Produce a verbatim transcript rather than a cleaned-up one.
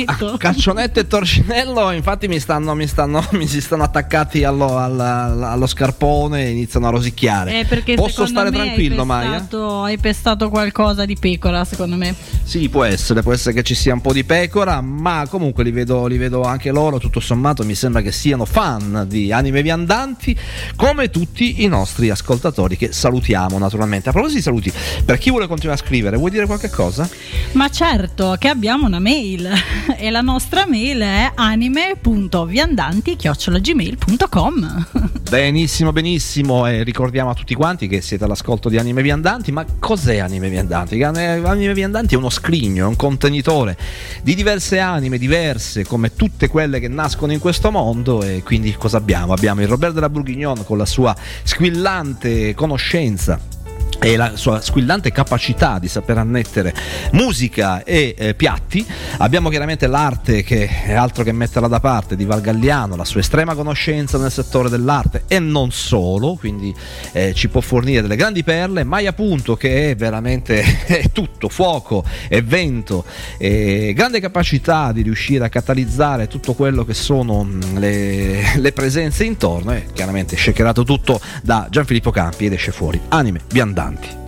Caccionetto. Caccionetto e Torcinello, infatti mi stanno, mi stanno, mi si stanno attaccati allo, allo, allo scarpone e iniziano a rosicchiare. Eh, perché Posso stare me tranquillo, hai pestato, Maia? Hai pestato qualcosa di pecora, secondo me. Sì, può essere, può essere che ci sia un po' di pecora, ma comunque li vedo, li vedo anche loro, tutto sommato mi sembra che siano fan di Anime Viandanti, come tutti i nostri ascoltatori che salutiamo naturalmente. A proposito di saluti, per chi vuole continuare a scrivere, vuoi dire qualche cosa? Ma certo, che abbiamo una mail e la nostra mail è anime punto viandanti chiocciola gmail punto com. Benissimo, benissimo, e ricordiamo a tutti quanti che siete all'ascolto di Anime Viandanti. Ma cos'è Anime Viandanti? Anime Viandanti è uno scrigno, è un contenitore di diverse anime diverse, come tutte quelle che nascono in questo mondo. E quindi cosa abbiamo? Abbiamo il Robert de la Bourguignon con la sua squillante conoscenza e la sua squillante capacità di saper annettere musica e eh, piatti. Abbiamo chiaramente l'arte, che è altro che metterla da parte, di Val Galliano, la sua estrema conoscenza nel settore dell'arte e non solo, quindi eh, ci può fornire delle grandi perle. Mai appunto, che è veramente è tutto fuoco e vento, e grande capacità di riuscire a catalizzare tutto quello che sono le, le presenze intorno, e chiaramente shakerato tutto da Gianfilippo Campi ed esce fuori Anime Viandanti.